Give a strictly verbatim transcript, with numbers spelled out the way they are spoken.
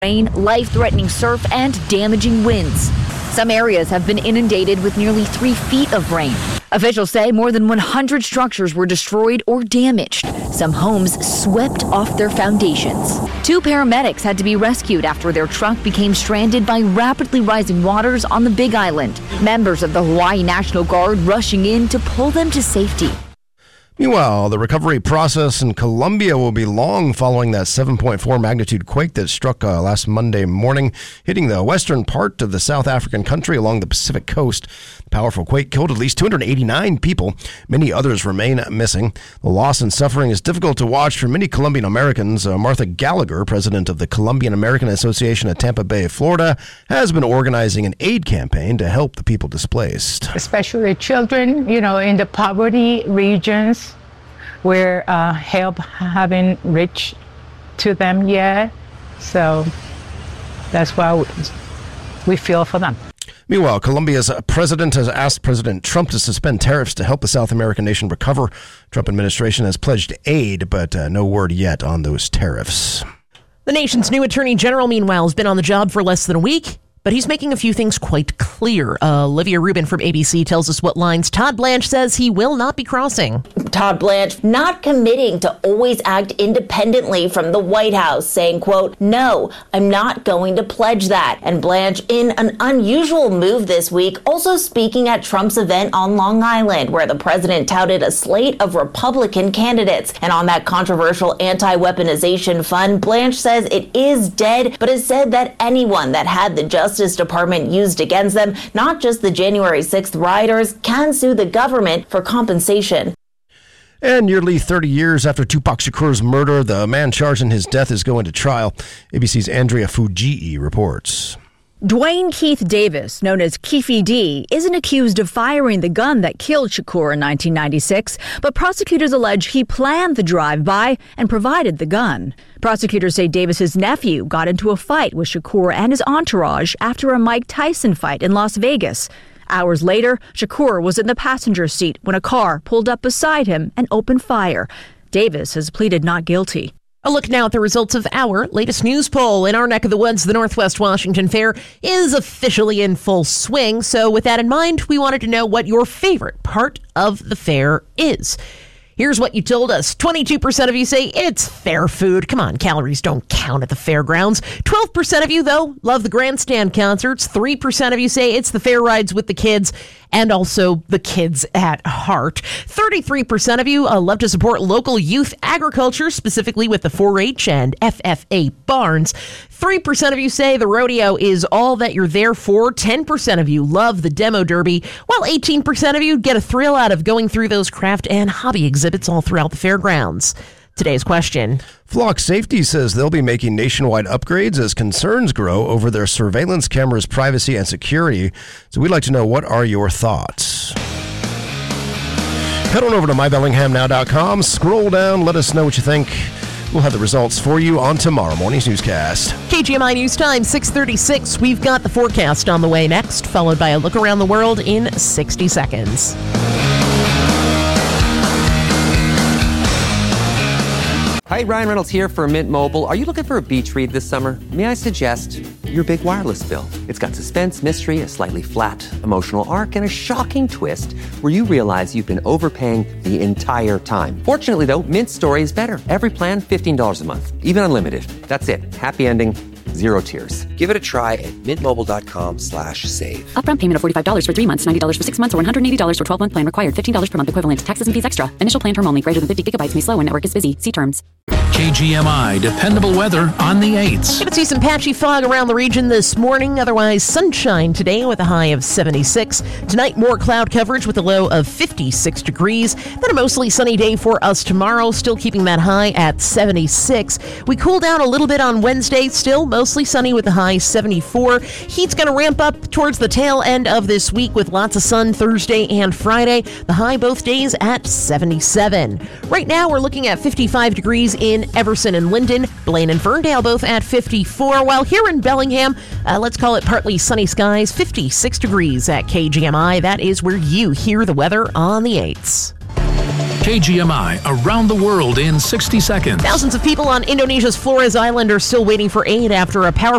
Rain, life-threatening surf, and damaging winds. Some areas have been inundated with nearly three feet of rain. Officials say more than one hundred structures were destroyed or damaged. Some homes swept off their foundations. Two paramedics had to be rescued after their truck became stranded by rapidly rising waters on the Big Island. Members of the Hawaii National Guard rushing in to pull them to safety. Meanwhile, the recovery process in Colombia will be long following that seven point four magnitude quake that struck uh, last Monday morning, hitting the western part of the South African country along the Pacific coast. The powerful quake killed at least two hundred eighty-nine people. Many others remain missing. The loss and suffering is difficult to watch for many Colombian Americans. Uh, Martha Gallagher, president of the Colombian American Association at Tampa Bay, Florida, has been organizing an aid campaign to help the people displaced. Especially children, you know, in the poverty regions, where uh, help haven't reached to them yet. So that's why we, we feel for them. Meanwhile, Colombia's president has asked President Trump to suspend tariffs to help the South American nation recover. Trump administration has pledged aid, but uh, no word yet on those tariffs. The nation's new attorney general, meanwhile, has been on the job for less than a week, but he's making a few things quite clear. Uh, Olivia Rubin from A B C tells us what lines Todd Blanche says he will not be crossing. Todd Blanche not committing to always act independently from the White House, saying, quote, "No, I'm not going to pledge that." And Blanche, in an unusual move this week, also speaking at Trump's event on Long Island, where the president touted a slate of Republican candidates. And on that controversial anti-weaponization fund, Blanche says it is dead, but has said that anyone that had the Justice Justice Department used against them, not just the January sixth rioters, can sue the government for compensation. And nearly thirty years after Tupac Shakur's murder, the man charged in his death is going to trial. A B C's Andrea Fujii reports. Dwayne Keith Davis, known as Keefy D, isn't accused of firing the gun that killed Shakur in nineteen ninety-six, but prosecutors allege he planned the drive-by and provided the gun. Prosecutors say Davis's nephew got into a fight with Shakur and his entourage after a Mike Tyson fight in Las Vegas. Hours later, Shakur was in the passenger seat when a car pulled up beside him and opened fire. Davis has pleaded not guilty. A look now at the results of our latest news poll. In our neck of the woods, the Northwest Washington Fair is officially in full swing. So with that in mind, we wanted to know what your favorite part of the fair is. Here's what you told us. twenty-two percent of you say it's fair food. Come on, calories don't count at the fairgrounds. twelve percent of you, though, love the grandstand concerts. three percent of you say it's the fair rides with the kids and also the kids at heart. thirty-three percent of you uh, love to support local youth agriculture, specifically with the four H and F F A barns. three percent of you say the rodeo is all that you're there for. ten percent of you love the demo derby, while eighteen percent of you get a thrill out of going through those craft and hobby exhibits all throughout the fairgrounds. Today's question. Flock Safety says they'll be making nationwide upgrades as concerns grow over their surveillance cameras' privacy and security. So we'd like to know, what are your thoughts? Head on over to my bellingham now dot com. Scroll down. Let us know what you think. We'll have the results for you on tomorrow morning's newscast. K G M I News Time, six thirty-six. We've got the forecast on the way next, followed by a look around the world in sixty seconds. Hi, Ryan Reynolds here for Mint Mobile. Are you looking for a beach read this summer? May I suggest your big wireless bill? It's got suspense, mystery, a slightly flat emotional arc, and a shocking twist where you realize you've been overpaying the entire time. Fortunately, though, Mint's story is better. Every plan, fifteen dollars a month, even unlimited. That's it. Happy ending. Zero tears. Give it a try at mintmobile.com slash save. Upfront payment of forty-five dollars for three months, ninety dollars for six months, or one hundred eighty dollars for twelve-month plan required. fifteen dollars per month equivalent. Taxes and fees extra. Initial plan term only. Greater than fifty gigabytes may slow when network is busy. See terms. K G M I dependable weather on the eights. Going to see some patchy fog around the region this morning. Otherwise, sunshine today with a high of seventy-six. Tonight, more cloud coverage with a low of fifty-six degrees. Then a mostly sunny day for us tomorrow, still keeping that high at seventy-six. We cool down a little bit on Wednesday, still mostly sunny with a high seventy-four. Heat's going to ramp up towards the tail end of this week with lots of sun Thursday and Friday. The high both days at seventy-seven. Right now, we're looking at fifty-five degrees in Everson and Linden. Blaine and Ferndale both at fifty-four. While here in Bellingham, uh, let's call it partly sunny skies, fifty-six degrees at K G M I. That is where you hear the weather on the eights. K G M I around the world in sixty seconds. Thousands of people on Indonesia's Flores Island are still waiting for aid after a powerful